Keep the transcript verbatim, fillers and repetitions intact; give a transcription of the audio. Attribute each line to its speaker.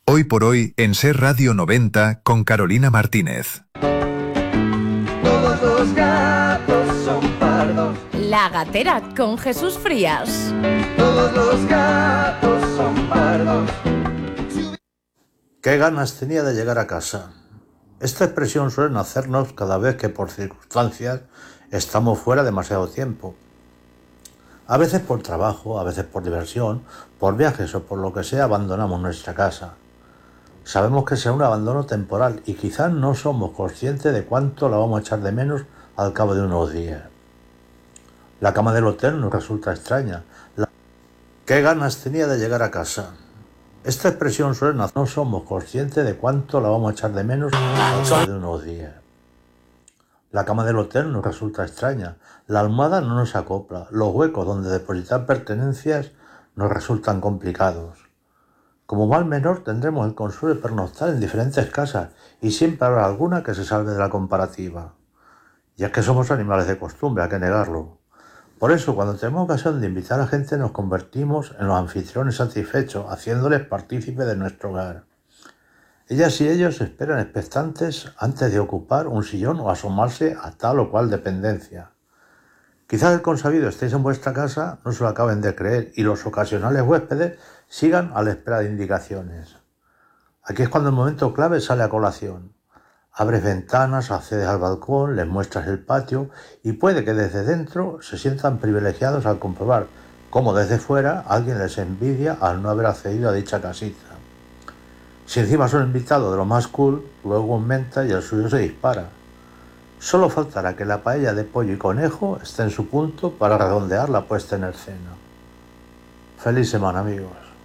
Speaker 1: Hoy por hoy en Ser Radio noventa con Carolina Martínez.
Speaker 2: Todos los gatos son pardos.
Speaker 3: La Gatera con Jesús Frías.
Speaker 2: Todos los gatos son pardos.
Speaker 4: Qué ganas tenía de llegar a casa. Esta expresión suele nacernos cada vez que por circunstancias estamos fuera demasiado tiempo. A veces por trabajo, a veces por diversión, por viajes o por lo que sea abandonamos nuestra casa. Sabemos que será un abandono temporal y quizás no somos conscientes de cuánto la vamos a echar de menos al cabo de unos días. La cama del hotel nos resulta extraña. La... ¿Qué ganas tenía de llegar a casa? Esta expresión suele nacer. No somos conscientes de cuánto la vamos a echar de menos al cabo de unos días. La cama del hotel nos resulta extraña. La almohada no nos acopla. Los huecos donde depositar pertenencias nos resultan complicados. Como mal menor tendremos el consuelo de pernoctar en diferentes casas y siempre habrá alguna que se salve de la comparativa. Y es que somos animales de costumbre, hay que negarlo. Por eso, cuando tenemos ocasión de invitar a gente, nos convertimos en los anfitriones satisfechos, haciéndoles partícipes de nuestro hogar. Ellas y ellos esperan expectantes antes de ocupar un sillón o asomarse a tal o cual dependencia. Quizás el consabido estéis en vuestra casa, no se lo acaben de creer y los ocasionales huéspedes sigan a la espera de indicaciones. Aquí es cuando el momento clave sale a colación. Abres ventanas, accedes al balcón, les muestras el patio y puede que desde dentro se sientan privilegiados al comprobar cómo desde fuera alguien les envidia al no haber accedido a dicha casita. Si encima son invitados de lo más cool, luego aumenta y el suyo se dispara. Solo faltará que la paella de pollo y conejo esté en su punto para redondear la puesta en escena. Feliz semana, amigos.